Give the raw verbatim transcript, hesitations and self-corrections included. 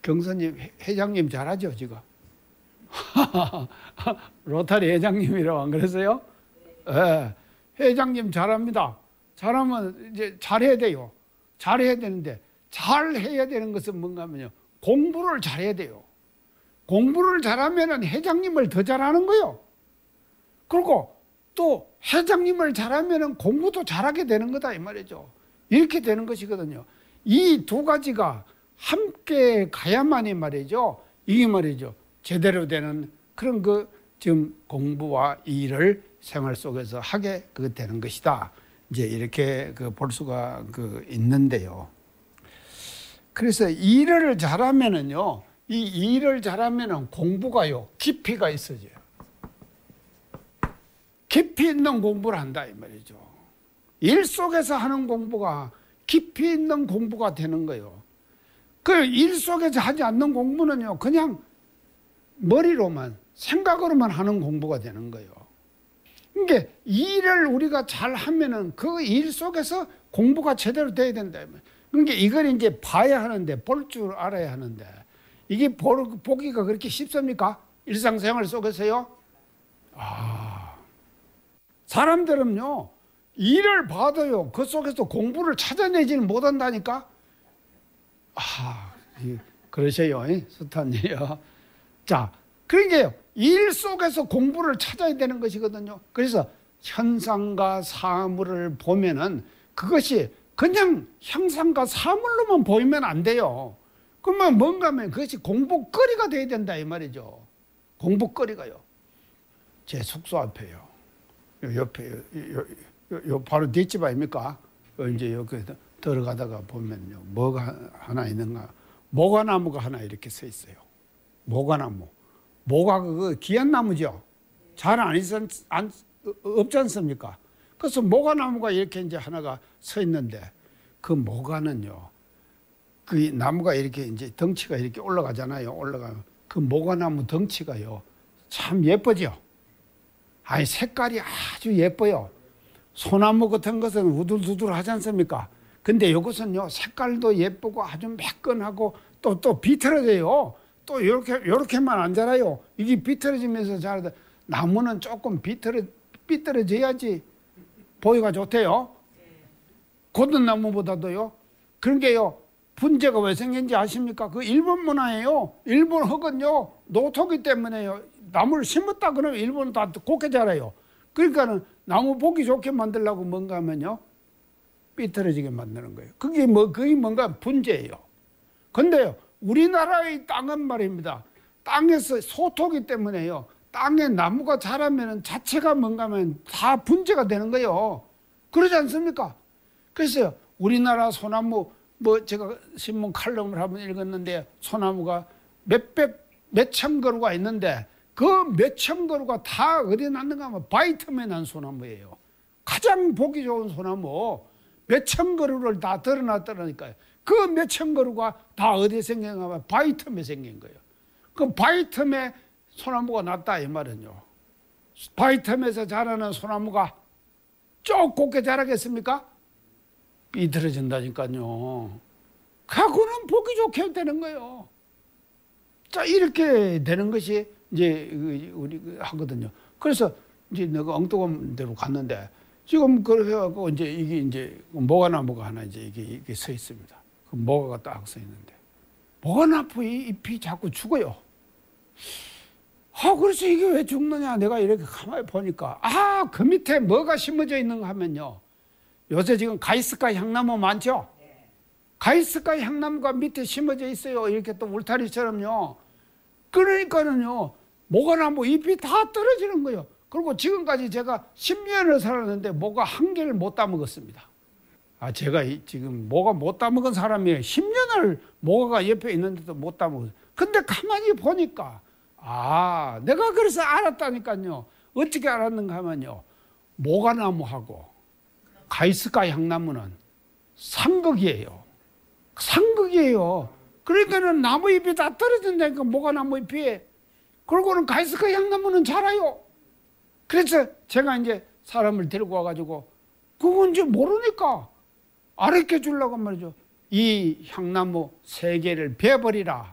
경선님, 회장님 잘하죠, 지금? 로타리 회장님이라고 안 그러세요? 예. 네. 회장님 잘합니다. 잘하면 이제 잘해야 돼요. 잘해야 되는데, 잘해야 되는 것은 뭔가 하면요. 공부를 잘해야 돼요. 공부를 잘하면 회장님을 더 잘하는 거예요. 그리고 또 회장님을 잘하면 공부도 잘하게 되는 거다, 이 말이죠. 이렇게 되는 것이거든요. 이 두 가지가 함께 가야만이 말이죠. 이게 말이죠. 제대로 되는 그런 그 지금 공부와 일을 생활 속에서 하게 그 되는 것이다. 이제 이렇게 그 볼 수가 그 있는데요. 그래서 일을 잘하면은요, 이 일을 잘하면은 공부가요, 깊이가 있어져요. 깊이 있는 공부를 한다, 이 말이죠. 일 속에서 하는 공부가 깊이 있는 공부가 되는 거예요. 그 일 속에서 하지 않는 공부는요, 그냥 머리로만, 생각으로만 하는 공부가 되는 거예요. 그러니까 일을 우리가 잘 하면은 그 일 속에서 공부가 제대로 돼야 된다. 그러니까 이걸 이제 봐야 하는데, 볼 줄 알아야 하는데, 이게 보기가 그렇게 쉽습니까? 일상생활 속에서요? 아, 사람들은요, 일을 봐도요, 그 속에서 공부를 찾아내지는 못한다니까? 아, 그러세요, 스탄이요. 자, 그러니까 일 속에서 공부를 찾아야 되는 것이거든요. 그래서 현상과 사물을 보면은 그것이 그냥 형상과 사물로만 보이면 안 돼요. 그러면 뭔가 하면 그것이 공부거리가 돼야 된다, 이 말이죠. 공부거리가요. 제 숙소 앞에요. 요 옆에, 요, 요, 요, 요 바로 뒷집 아닙니까? 이제 여기 들어가다가 보면요. 뭐가 하나 있는가? 모과나무가 하나 이렇게 서 있어요. 모과나무. 모가 그 귀한 나무죠. 잘 안 있, 안, 없지 않습니까? 그래서 모과나무가 이렇게 이제 하나가 서 있는데, 그 모과는요, 그 나무가 이렇게 이제 덩치가 이렇게 올라가잖아요. 올라가면 그 모과나무 덩치가요, 참 예쁘죠. 아니, 색깔이 아주 예뻐요. 소나무 같은 것은 우둘두둘 하지 않습니까? 근데 이것은요, 색깔도 예쁘고 아주 매끈하고 또, 또 비틀어져요. 또 이렇게, 이렇게만 안 자라요. 이게 비틀어지면서 자라다. 나무는 조금 비틀어, 삐뚤어져야지 보기가 좋대요. 고든 나무보다도요. 그런 게요, 분재가 왜 생긴지 아십니까? 그 일본 문화예요. 일본 흙은요, 노토기 때문에요. 나무를 심었다 그러면 일본은 다 곱게 자라요. 그러니까는 나무 보기 좋게 만들려고 뭔가 하면요, 삐뚤어지게 만드는 거예요. 그게 뭐, 그게 뭔가 분재예요. 근데요, 우리나라의 땅은 말입니다. 땅에서 소토기 때문에요. 땅에 나무가 자라면 자체가 뭔가 하면 다 분재가 되는 거예요. 그러지 않습니까? 그래서 우리나라 소나무, 뭐 제가 신문 칼럼을 한번 읽었는데, 소나무가 몇백, 몇천 그루가 있는데, 그 몇천 그루가 다 어디에 났는가 하면 바이텀에 난 소나무예요. 가장 보기 좋은 소나무 몇천 그루를 다 드러났더라니까요. 그 몇천 그루가 다 어디에 생긴가 하면 바이텀에 생긴 거예요. 그 바이텀에 소나무가 났다, 이 말은요. 바이텀에서 자라는 소나무가 쭉 곱게 자라겠습니까? 삐뚤어진다니까요. 그거는 보기 좋게 되는 거예요. 자, 이렇게 되는 것이 이제 우리 하거든요. 그래서 이제 내가 엉뚱한 데로 갔는데, 지금 그래갖고 이제 이게 이제 모과나무가 하나 이제 이게, 이게 서 있습니다. 그 모과가 딱 서 있는데, 모과나무 잎이 자꾸 죽어요. 아, 그래서 이게 왜 죽느냐? 내가 이렇게 가만히 보니까, 아, 그 밑에 뭐가 심어져 있는가 하면요. 요새 지금 가이스카 향나무 많죠? 가이스카 향나무가 밑에 심어져 있어요. 이렇게 또 울타리처럼요. 그러니까는요, 모과나무 잎이 다 떨어지는 거예요. 그리고 지금까지 제가 십 년을 살았는데 모과 한 개를 못 따먹었습니다. 아, 제가 지금 모과 못 따먹은 사람이에요. 십 년을 모과가 옆에 있는데도 못 따먹었어요. 근데 가만히 보니까, 아, 내가 그래서 알았다니까요. 어떻게 알았는가 하면요, 모과나무하고 가이스카 향나무는 상극이에요. 상극이에요. 그러니까는 나무 잎이 다 떨어진다니까, 모과나무 잎이. 그러고는 가이스카 향나무는 자라요. 그래서 제가 이제 사람을 데리고 와가지고, 그건지 모르니까 알려 주려고 말이죠. 이 향나무 세 개를 베어버리라.